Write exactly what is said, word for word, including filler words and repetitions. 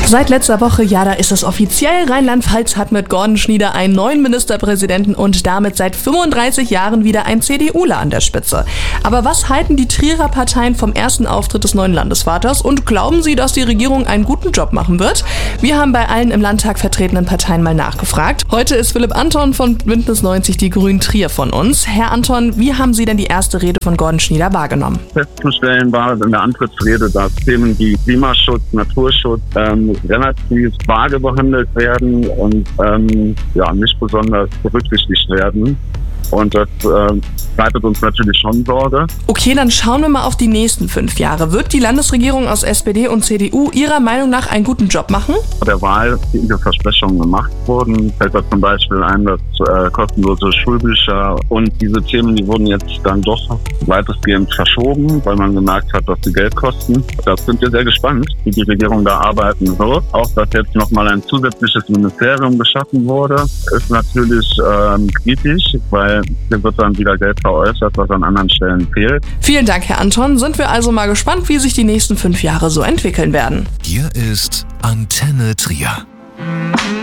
Seit letzter Woche, ja, da ist es offiziell, Rheinland-Pfalz hat mit Gordon Schnieder einen neuen Ministerpräsidenten und damit seit fünfunddreißig Jahren wieder ein CDUler an der Spitze. Aber was halten die Trierer Parteien vom ersten Auftritt des neuen Landesvaters und glauben sie, dass die Regierung einen guten Job machen wird? Wir haben bei allen im Landtag vertretenen Parteien mal nachgefragt. Heute ist Philipp Anton von Bündnis neunzig Die Grünen Trier von uns. Herr Anton, wie haben Sie denn die erste Rede von Gordon Schnieder wahrgenommen? Festzustellen war in der Antrittsrede, dass Themen wie Klimaschutz, Naturschutz ähm, relativ vage behandelt werden und ähm, ja, nicht besonders berücksichtigt werden. Und das äh, bereitet uns natürlich schon Sorge. Okay, dann schauen wir mal auf die nächsten fünf Jahre. Wird die Landesregierung aus S P D und C D U Ihrer Meinung nach einen guten Job machen? Bei der Wahl viele Versprechungen gemacht wurden. Fällt da zum Beispiel ein, dass äh, kostenlose Schulbücher und diese Themen, die wurden jetzt dann doch weitestgehend verschoben, weil man gemerkt hat, dass sie Geld kosten. Da sind wir sehr gespannt, wie die Regierung da arbeiten wird. Auch, dass jetzt nochmal ein zusätzliches Ministerium geschaffen wurde, ist natürlich ähm, kritisch, weil hier wird dann wieder Geld veräußert, was an anderen Stellen fehlt. Vielen Dank, Herr Anton. Sind wir also mal gespannt, wie sich die nächsten fünf Jahre so entwickeln werden. Hier ist Antenne Trier.